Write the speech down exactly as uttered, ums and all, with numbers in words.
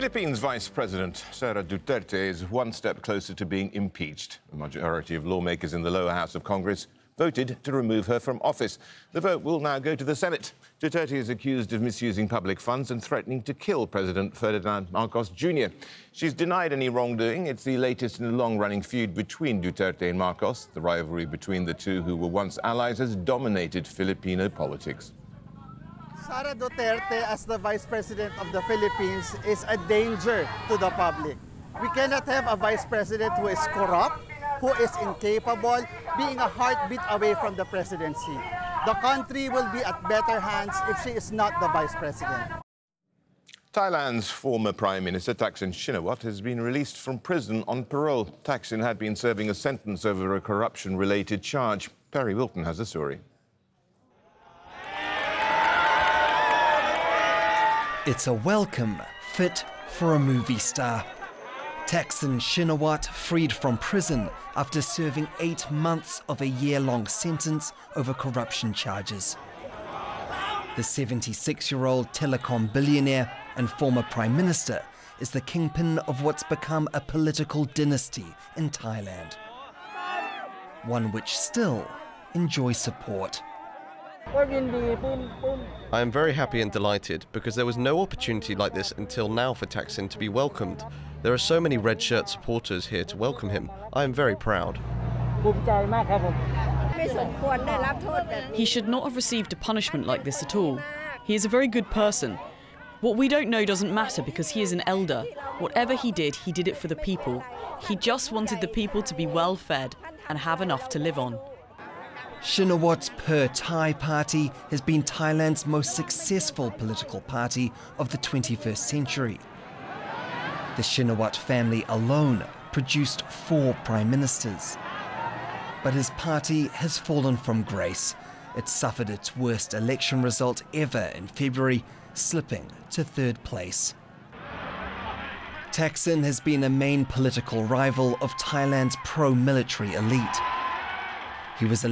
Philippines Vice President Sara Duterte is one step closer to being impeached. A majority of lawmakers in the lower house of Congress voted to remove her from office. The vote will now go to the Senate. Duterte is accused of misusing public funds and threatening to kill President Ferdinand Marcos Junior She's denied any wrongdoing. It's the latest in a long-running feud between Duterte and Marcos. The rivalry between the two, who were once allies, has dominated Filipino politics. Sara Duterte, as the Vice President of the Philippines, is a danger to the public. We cannot have a Vice President who is corrupt, who is incapable, being a heartbeat away from the presidency. The country will be at better hands if she is not the Vice President. Thailand's former Prime Minister Thaksin Shinawatra has been released from prison on parole. Thaksin had been serving a sentence over a corruption-related charge. Perry Wilton has the story. It's a welcome fit for a movie star. Thaksin Shinawatra freed from prison after serving eight months of a year-long sentence over corruption charges. The seventy-six-year-old telecom billionaire and former Prime Minister is the kingpin of what's become a political dynasty in Thailand, one which still enjoys support. I am very happy and delighted because there was no opportunity like this until now for Thaksin to be welcomed. There are so many red shirt supporters here to welcome him. I am very proud. He should not have received a punishment like this at all. He is a very good person. What we don't know doesn't matter because he is an elder. Whatever he did, he did it for the people. He just wanted the people to be well fed and have enough to live on. Shinawatra's Per Thai Party has been Thailand's most successful political party of the twenty-first century. The Shinawatra family alone produced four prime ministers. But his party has fallen from grace. It suffered its worst election result ever in February, slipping to third place. Thaksin has been a main political rival of Thailand's pro-military elite. He was